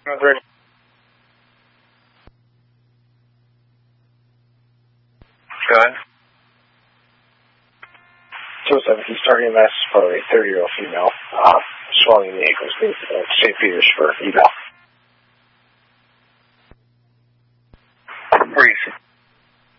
Ready. Go ahead. 207, he's starting a mess for a 30-year-old female, swelling in the ankles, St. Peter's for eval.